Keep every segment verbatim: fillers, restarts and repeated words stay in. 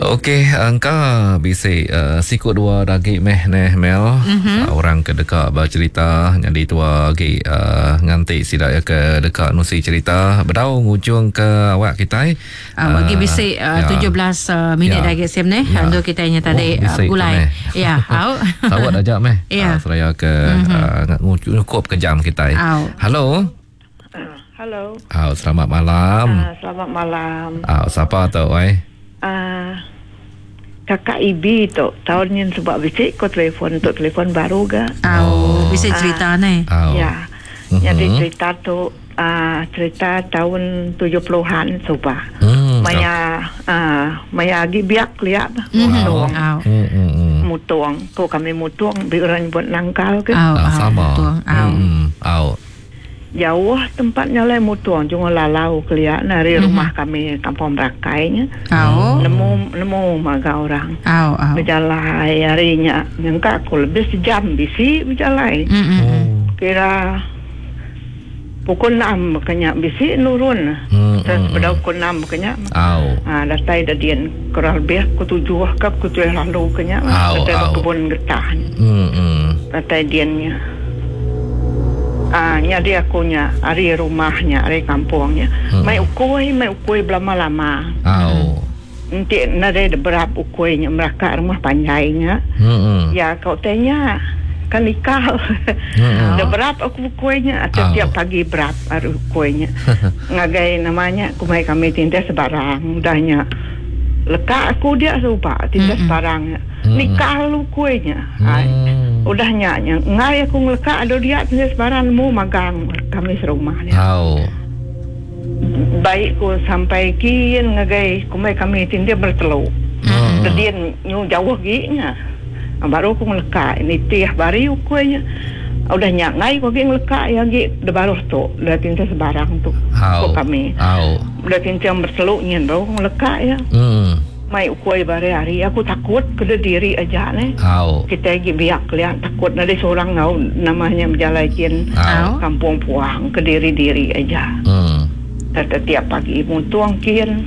Okey, engkau bisik uh, sikut dua daging meh neh Mel. Mm-hmm. Uh, orang ke dekat bercerita jadi tua lagi uh, nganti sidak ya ke dekat nusi cerita berdaung ujung ke awak kita. Uh, bagi bisik uh, ya. tujuh belas uh, minit ya. Lagi sem neh. Ya. Ando kita nya tadi oh, uh, gulai. Ya, au. Awak dah meh. Ya. Uh, seraya ke mm-hmm. uh, cukup ke jam kita. Au. Halo. Uh, halo. Au, selamat malam. Uh, selamat malam. Au, siapa tu oi? Uh, kakak Ibi tu tahun ni sebab bisik ko telefon untuk telefon baru ga. Oh, bisik cerita uh, ni. Oh. Ya. Mm-hmm. Jadi cerita tu uh, cerita tahun tujuh puluhan subah. Mm, Maya oh. uh, Maya agi biak lihat mutuang. Oh. Mm, mutuang. Ko kami mutuang bi orang buat nangkal ke. Oh, oh, sama. Oh. Mm, oh. Jauh tempatnya lah mutuang cuma lalau kelihat dari mm-hmm. rumah kami kampung Merakainya. Oh. Nemu nemu maga orang. Oh, oh. Berjalan harinya nyangka aku lebih sejam bisi berjalan. Mm-hmm. Oh. Kira pukul enam makanya bisi nurun. Mm-hmm. Terus pada pukul enam makanya. Oh. Ah, datai dadian kurang lebih aku tujuh ke aku tujuh lalu makanya. Oh, datai oh. kebun getah. Mm-hmm. Datai diannya. Ah, nya dia akunya hari rumahnya, hari kampungnya. Hmm. Mai ukoi, mai ukoi lama-lama. Oh. Nanti nade berap ukoinya mereka rumah panjainya. Hmm. Ya kau tanya kan nikah. Hmm. Dah berap aku ukoinya atau oh. tiap pagi berap hari ukoinya. Ngagai namanya kumai kami tinta sebarang dahnya. Leka aku dia supa tinta mm-hmm. sebarang. Mm-hmm. Nikah lu kuenya. Mm-hmm. Udah nyanyi ngai aku ngeleka ada dia sebarang mu magang kami serumah dia. Oh. Baik ku sampai kian ngagai kumai kami tindia bertelu. Hmm. Tadian nyu jauh ginya. Baru ku ngeleka ini tiah bari kuenya. Udah nyangai ku gi ngeleka ya gi de baru tu udah tindia sebarang tu. Oh. Ku kami. Oh. Udah tindia bertelu nyen baru ku ngeleka ya. Hmm. Mai ukoi bare hari aku takut kena diri aja nih. Oh. Kita lagi biak lihat takut ada seorang ngau namanya menjalakin oh. kampung puang ke diri-diri aja. Hmm. Setiap pagi mutuang kian.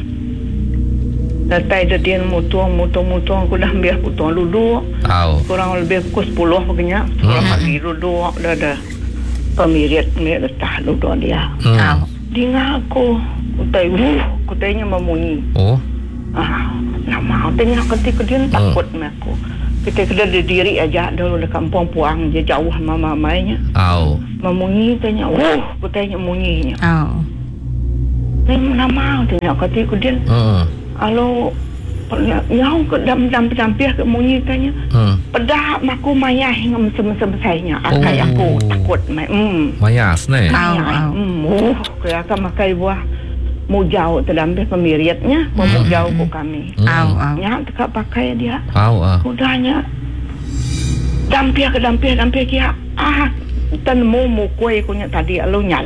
Datai dadian mutuang mutuang mutuang aku dah biar mutuang duduk. Oh. Kurang lebih pukul sepuluh pokoknya. Sepuluh hmm. pagi duduk dah ada pemirit ni letah duduk dia. Hmm. Oh. Dia aku kutai uh kutainya memunyi. Oh. Ah, nama tengah ketika dia takut hmm. aku. Kita kena diri aja dulu di kampung puang je jauh mama mamanya. Oh. Memunyi tanya, "Wah, aku tanya munyinya." Oh. Tanya nama tanya ketika dia. Hmm. Alo nyau ke dam-dam campih ke munyi tanya. Hmm. Pedah aku mayah ngam sem-sem sayanya. Akai oh. aku takut mai. Hmm. Mayas ne. Oh. Hmm. Oh, kaya ka makai buah mujau terdamping pemiriatnya mau mm. mujau ku kami. Au au. Nya tak pakai dia. Au au. Udahnya dampir ke dampir dampir kia. Ah, tan mu mu kue kunya tadi alu nyala.